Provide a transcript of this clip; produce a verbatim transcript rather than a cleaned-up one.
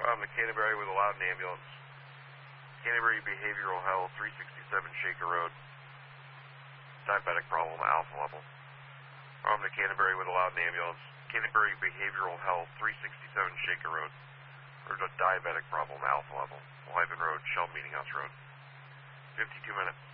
From the Canterbury with a Loudon ambulance. Canterbury Behavioral Health, three sixty-seven Shaker Road. Diabetic problem, alpha level. From the Canterbury with a Loudon ambulance. Canterbury Behavioral Health, three sixty-seven Shaker Road. There's a diabetic problem, alpha level. Wyvern Road, Shell Meeting House Road. fifty-two minutes.